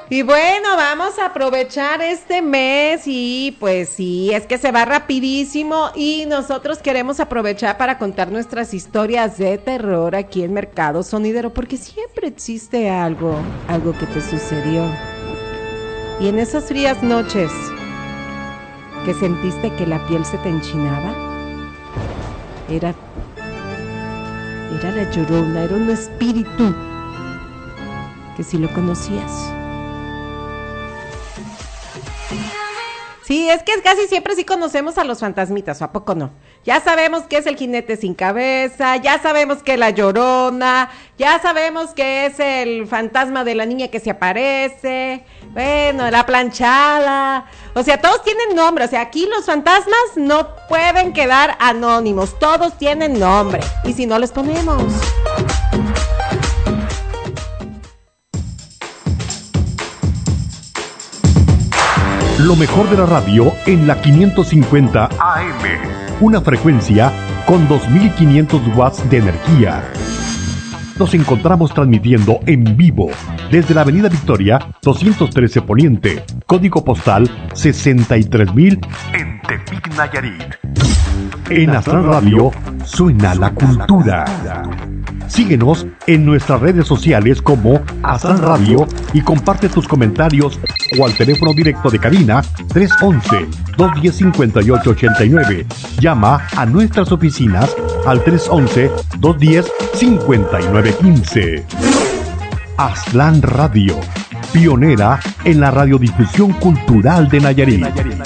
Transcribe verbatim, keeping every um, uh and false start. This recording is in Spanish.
Y bueno, vamos a aprovechar este mes y pues sí, es que se va rapidísimo y nosotros queremos aprovechar para contar nuestras historias de terror aquí en Mercado Sonidero, porque siempre existe algo, algo que te sucedió. Y en esas frías noches que sentiste que la piel se te enchinaba, era, era la Llorona, era un espíritu que si lo conocías. Sí, es que casi siempre sí conocemos a los fantasmitas, ¿o a poco no? Ya sabemos que es el jinete sin cabeza, ya sabemos que es la Llorona, ya sabemos que es el fantasma de la niña que se aparece, bueno, la planchada, o sea, todos tienen nombre, o sea, aquí los fantasmas no pueden quedar anónimos, todos tienen nombre, y si no les ponemos... Lo mejor de la radio en la quinientos cincuenta A M. Una frecuencia con dos mil quinientos watts de energía. Nos encontramos transmitiendo en vivo desde la Avenida Victoria doscientos trece Poniente, código postal sesenta y tres mil en Tepic, Nayarit. En Astral Radio suena la cultura. Síguenos en nuestras redes sociales como Astral Radio y comparte tus comentarios o al teléfono directo de cabina tres once, dos diez, cincuenta y ocho ochenta y nueve. Llama a nuestras oficinas al tres once, dos diez, cincuenta y nueve quince. Astral Radio, pionera en la radiodifusión cultural de Nayarit.